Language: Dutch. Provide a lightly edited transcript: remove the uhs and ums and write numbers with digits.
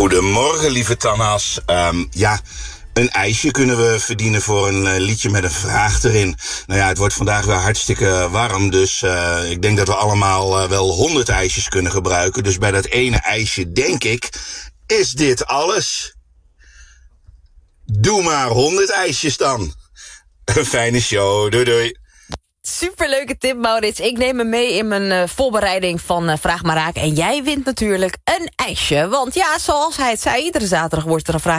Goedemorgen, lieve Tannas. Een ijsje kunnen we verdienen voor een liedje met een vraag erin. Nou ja, het wordt vandaag weer hartstikke warm, dus ik denk dat we allemaal wel 100 ijsjes kunnen gebruiken. Dus bij dat ene ijsje denk ik, is dit alles? Doe maar 100 ijsjes dan. Een fijne show, doei doei. Superleuke tip, Maurits. Ik neem hem mee in mijn voorbereiding van Vraag maar Raak. En jij wint natuurlijk een ijsje. Want ja, zoals hij het zei, iedere zaterdag wordt er een vraag